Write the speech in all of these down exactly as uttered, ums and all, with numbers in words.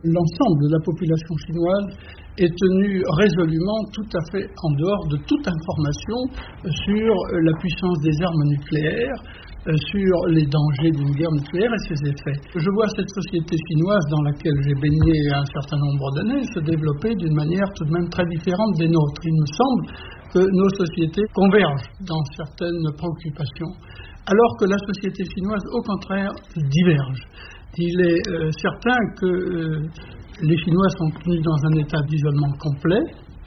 L'ensemble de la population chinoise est tenue résolument tout à fait en dehors de toute information sur la puissance des armes nucléaires, sur les dangers d'une guerre nucléaire et ses effets. Je vois cette société chinoise dans laquelle j'ai baigné un certain nombre d'années se développer d'une manière tout de même très différente des nôtres. Il me semble que nos sociétés convergent dans certaines préoccupations, alors que la société chinoise, au contraire, diverge. Il est euh, certain que euh, les Chinois sont tenus dans un état d'isolement complet,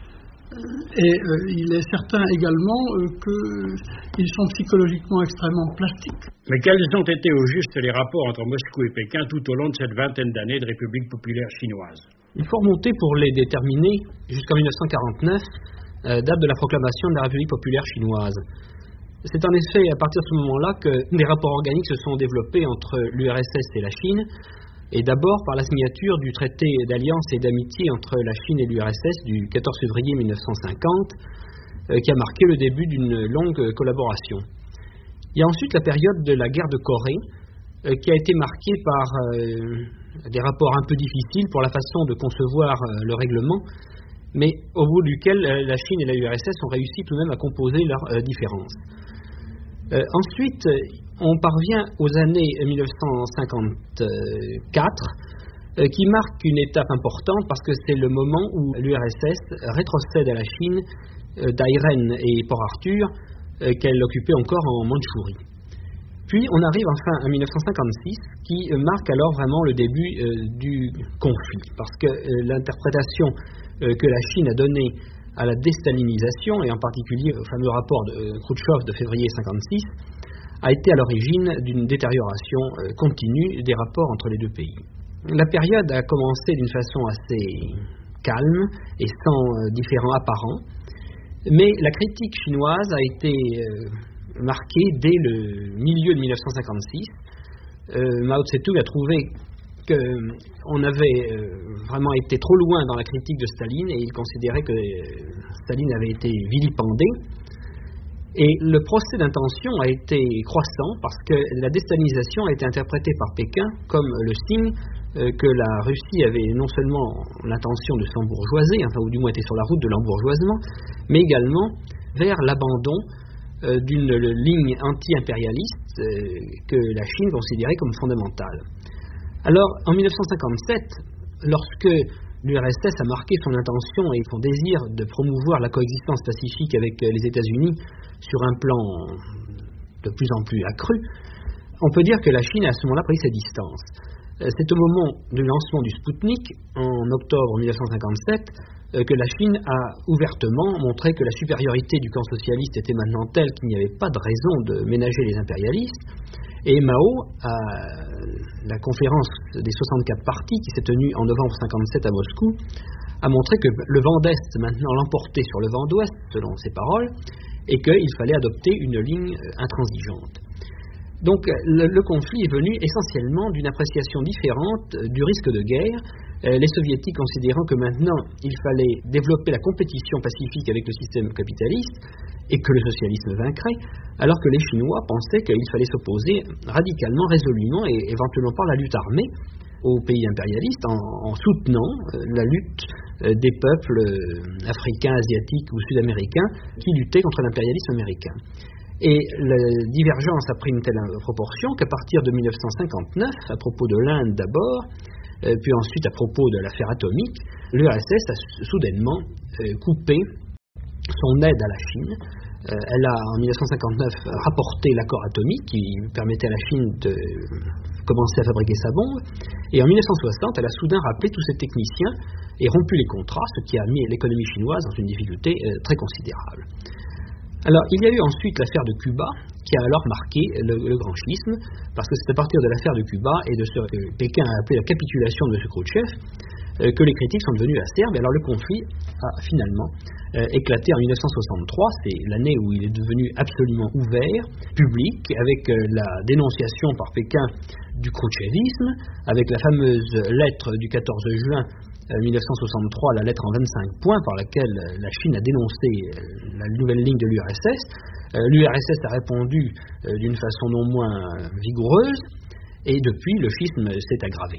et euh, il est certain également euh, qu'ils sont psychologiquement extrêmement plastiques. Mais quels ont été au juste les rapports entre Moscou et Pékin tout au long de cette vingtaine d'années de République populaire chinoise? Il faut remonter pour les déterminer jusqu'en mille neuf cent quarante-neuf, euh, date de la proclamation de la République populaire chinoise. C'est en effet à partir de ce moment-là que des rapports organiques se sont développés entre l'U R S S et la Chine, et d'abord par la signature du traité d'alliance et d'amitié entre la Chine et l'U R S S du quatorze février mille neuf cent cinquante, euh, qui a marqué le début d'une longue collaboration. Il y a ensuite la période de la guerre de Corée, euh, qui a été marquée par euh, des rapports un peu difficiles pour la façon de concevoir euh, le règlement, mais au bout duquel euh, la Chine et la U R S S ont réussi tout de même à composer leurs euh, différences. Euh, ensuite, on parvient aux années mille neuf cent cinquante-quatre, euh, qui marquent une étape importante parce que c'est le moment où l'U R S S rétrocède à la Chine euh, d'Airen et Port-Arthur, euh, qu'elle occupait encore en Mandchourie. Puis on arrive enfin à mille neuf cent cinquante-six, qui euh, marque alors vraiment le début euh, du conflit, parce que euh, l'interprétation euh, que la Chine a donnée à la déstalinisation, et en particulier au fameux rapport de euh, Khrouchtchev de février cinquante-six, a été à l'origine d'une détérioration euh, continue des rapports entre les deux pays. La période a commencé d'une façon assez calme et sans euh, différend apparent, mais la critique chinoise a été euh, marquée dès le milieu de mille neuf cent cinquante-six. Euh, Mao Tse-tung a trouvé qu'on avait euh, vraiment été trop loin dans la critique de Staline, et il considérait que euh, Staline avait été vilipendé. Et le procès d'intention a été croissant parce que la déstalinisation a été interprétée par Pékin comme le signe euh, que la Russie avait non seulement l'intention de s'embourgeoiser, enfin, ou du moins était sur la route de l'embourgeoisement, mais également vers l'abandon euh, d'une ligne anti-impérialiste euh, que la Chine considérait comme fondamentale. Alors, en mille neuf cent cinquante-sept, lorsque l'U R S S a marqué son intention et son désir de promouvoir la coexistence pacifique avec les États-Unis sur un plan de plus en plus accru, on peut dire que la Chine a à ce moment-là pris ses distances. C'est au moment du lancement du Spoutnik, en octobre mille neuf cent cinquante-sept, que la Chine a ouvertement montré que la supériorité du camp socialiste était maintenant telle qu'il n'y avait pas de raison de ménager les impérialistes. Et Mao, à la conférence des soixante-quatre partis qui s'est tenue en novembre cinquante-sept à Moscou, a montré que le vent d'Est maintenant l'emportait sur le vent d'Ouest, selon ses paroles, et qu'il fallait adopter une ligne intransigeante. Donc le, le conflit est venu essentiellement d'une appréciation différente du risque de guerre, euh, les soviétiques considérant que maintenant il fallait développer la compétition pacifique avec le système capitaliste et que le socialisme vaincrait, alors que les Chinois pensaient qu'il fallait s'opposer radicalement, résolument et éventuellement par la lutte armée aux pays impérialistes en, en soutenant euh, la lutte euh, des peuples euh, africains, asiatiques ou sud-américains qui luttaient contre l'impérialisme américain. Et la divergence a pris une telle proportion qu'à partir de mille neuf cent cinquante-neuf, à propos de l'Inde d'abord, euh, puis ensuite à propos de l'affaire atomique, l'U R S S a soudainement euh, coupé son aide à la Chine. Euh, elle a en mille neuf cent cinquante-neuf rapporté l'accord atomique qui permettait à la Chine de commencer à fabriquer sa bombe, et en mille neuf cent soixante, elle a soudain rappelé tous ses techniciens et rompu les contrats, ce qui a mis l'économie chinoise dans une difficulté euh, très considérable. Alors, il y a eu ensuite l'affaire de Cuba, qui a alors marqué le, le grand schisme, parce que c'est à partir de l'affaire de Cuba et de ce que Pékin a appelé la capitulation de M. Khrouchtchev euh, que les critiques sont devenues acerbes. Et alors le conflit a finalement euh, éclaté en mille neuf cent soixante-trois, c'est l'année où il est devenu absolument ouvert, public, avec euh, la dénonciation par Pékin du khrouchtchevisme, avec la fameuse lettre du quatorze juin mille neuf cent soixante-trois, la lettre en vingt-cinq points par laquelle la Chine a dénoncé la nouvelle ligne de l'U R S S. L'U R S S a répondu d'une façon non moins vigoureuse, et depuis le schisme s'est aggravé.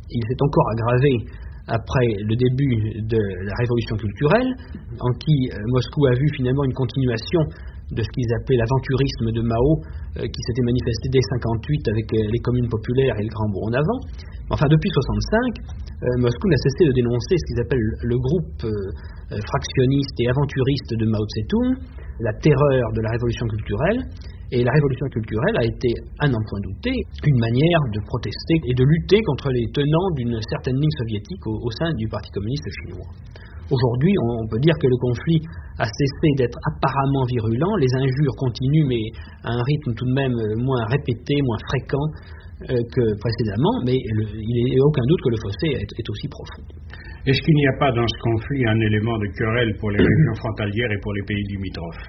Il s'est encore aggravé après le début de la révolution culturelle, en qui euh, Moscou a vu finalement une continuation de ce qu'ils appelaient l'aventurisme de Mao, euh, qui s'était manifesté dès cinquante-huit avec euh, les communes populaires et le Grand Bond en avant. Enfin, depuis soixante-cinq, euh, Moscou n'a cessé de dénoncer ce qu'ils appellent le groupe euh, fractionniste et aventuriste de Mao Tse-tung, la terreur de la révolution culturelle. Et la révolution culturelle a été, à n'en point douter, une manière de protester et de lutter contre les tenants d'une certaine ligne soviétique au, au sein du Parti communiste chinois. Aujourd'hui, on, on peut dire que le conflit a cessé d'être apparemment virulent, les injures continuent, mais à un rythme tout de même moins répété, moins fréquent euh, que précédemment, mais le, il n'est aucun doute que le fossé est, est aussi profond. Est-ce qu'il n'y a pas dans ce conflit un élément de querelle pour les régions frontalières et pour les pays limitrophes?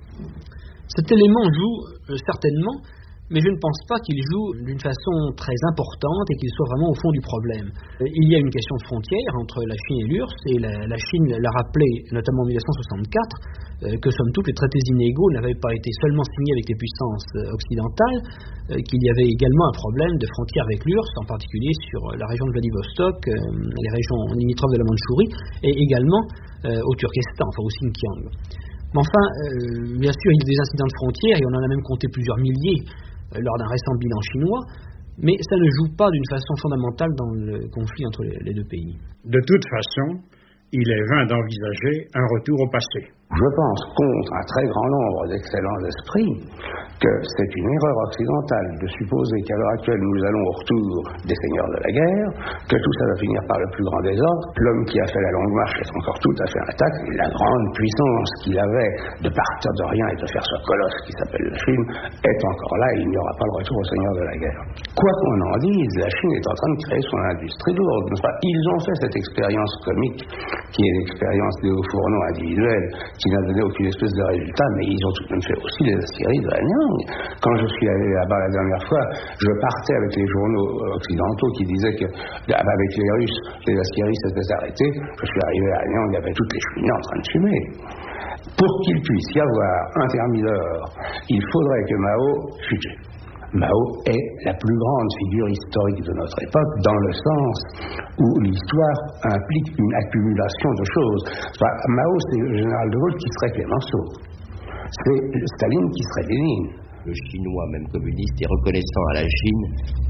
Cet élément joue euh, certainement, mais je ne pense pas qu'il joue d'une façon très importante et qu'il soit vraiment au fond du problème. Euh, il y a une question de frontière entre la Chine et l'U R S S, et la, la Chine l'a rappelé notamment en mille neuf cent soixante-quatre, euh, que somme toute les traités inégaux n'avaient pas été seulement signés avec les puissances euh, occidentales, euh, qu'il y avait également un problème de frontière avec l'U R S S, en particulier sur la région de Vladivostok, euh, les régions limitrophes de la Mandchourie, et également euh, au Turkestan, enfin au Xinjiang. Mais enfin, euh, bien sûr, il y a des incidents de frontières, et on en a même compté plusieurs milliers euh, lors d'un récent bilan chinois, mais ça ne joue pas d'une façon fondamentale dans le conflit entre les, les deux pays. De toute façon, il est vain d'envisager un retour au passé. Je pense, contre un très grand nombre d'excellents esprits, que c'est une erreur occidentale de supposer qu'à l'heure actuelle nous allons au retour des seigneurs de la guerre, que tout ça va finir par le plus grand désordre. L'homme qui a fait la longue marche est encore tout à fait intact, et la grande puissance qu'il avait de partir de rien et de faire ce colosse qui s'appelle la Chine est encore là, et il n'y aura pas le retour aux seigneurs de la guerre. Quoi qu'on en dise, la Chine est en train de créer son industrie lourde, n'est-ce pas? Ils ont fait cette expérience comique, qui est l'expérience des hauts fourneaux individuels, qui n'a donné aucune espèce de résultat, mais ils ont tout de même fait aussi les aciéries de Hanyang. Quand je suis allé là-bas la dernière fois, je partais avec les journaux occidentaux qui disaient que avec les Russes, les aciéries s'étaient arrêtées. Je suis arrivé à Hanyang, il y avait toutes les cheminées en train de fumer. Pour qu'il puisse y avoir un thermidor, il faudrait que Mao fût tué. Mao est la plus grande figure historique de notre époque, dans le sens où l'histoire implique une accumulation de choses. Enfin, Mao, c'est le général de Gaulle qui serait Clémenceau. C'est Staline qui serait Lénine. Le Chinois, même communiste, est reconnaissant à la Chine,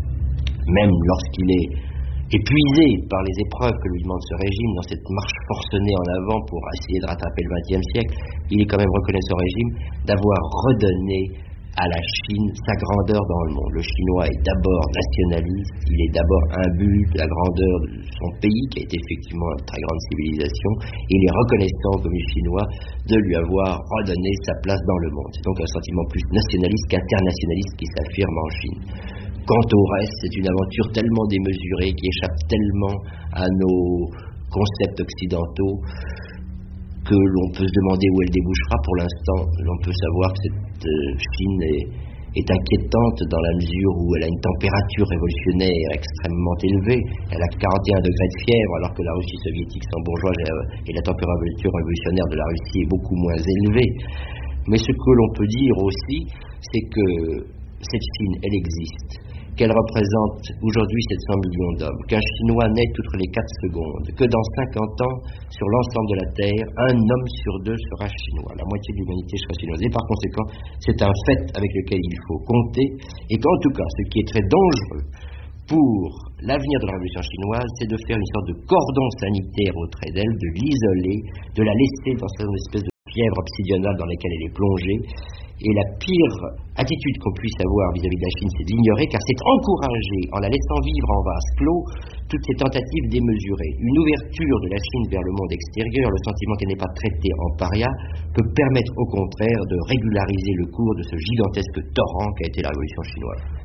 même lorsqu'il est épuisé par les épreuves que lui demande ce régime, dans cette marche forcenée en avant pour essayer de rattraper le vingtième siècle, il est quand même reconnaissant au régime d'avoir redonné à la Chine sa grandeur dans le monde. Le Chinois est d'abord nationaliste, il est d'abord imbu de la grandeur de son pays, qui a été effectivement une très grande civilisation, et il est reconnaissant comme Chinois de lui avoir redonné sa place dans le monde. C'est donc un sentiment plus nationaliste qu'internationaliste qui s'affirme en Chine. Quant au reste, c'est une aventure tellement démesurée, qui échappe tellement à nos concepts occidentaux, que l'on peut se demander où elle débouchera. Pour l'instant, l'on peut savoir que cette euh, Chine est, est inquiétante dans la mesure où elle a une température révolutionnaire extrêmement élevée. Elle a quarante et un degrés de fièvre, alors que la Russie soviétique sans bourgeoise et la température révolutionnaire de la Russie est beaucoup moins élevée. Mais ce que l'on peut dire aussi, c'est que cette Chine, elle existe, qu'elle représente aujourd'hui sept cents millions d'hommes, qu'un Chinois naît toutes les quatre secondes, que dans cinquante ans, sur l'ensemble de la Terre, un homme sur deux sera chinois, la moitié de l'humanité sera chinoise. Et par conséquent, c'est un fait avec lequel il faut compter, et qu'en tout cas, ce qui est très dangereux pour l'avenir de la révolution chinoise, c'est de faire une sorte de cordon sanitaire auprès d'elle, de l'isoler, de la laisser dans cette espèce de fièvre obsidionale dans laquelle elle est plongée. Et la pire attitude qu'on puisse avoir vis-à-vis de la Chine, c'est de l'ignorer, car c'est encourager, en la laissant vivre en vase clos, toutes ces tentatives démesurées. Une ouverture de la Chine vers le monde extérieur, le sentiment qu'elle n'est pas traitée en paria, peut permettre au contraire de régulariser le cours de ce gigantesque torrent qu'a été la révolution chinoise.